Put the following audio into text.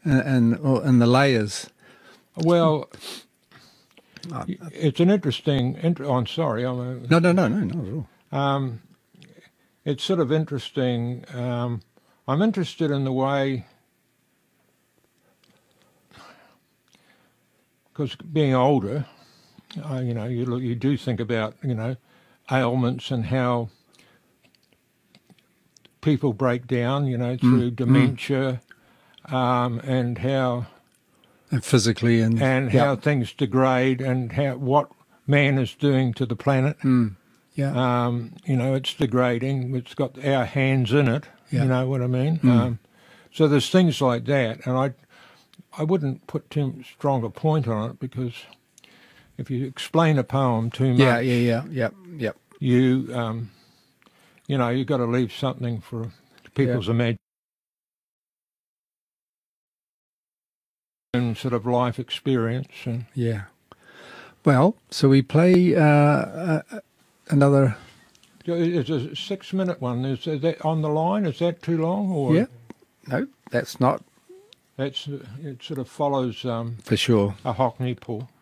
and the layers. Well, it's an interesting. I'm sorry. No, not at all. It's sort of interesting. I'm interested in the way, because being older, you do think about ailments and how people break down, through dementia, and how And physically and how things degrade and what man is doing to the planet. Yeah. It's degrading. It's got our hands in it. Yeah. You know what I mean? So there's things like that, and I wouldn't put too strong a point on it, because if you explain a poem too much, Yep. you've got to leave something for people's imagination and sort of life experience. And Yeah. Well, so we play another. it's a 6-minute one. Is that on the line? Is that too long? Or Yeah. No, that's not it sort of follows for sure. a Hockney pull.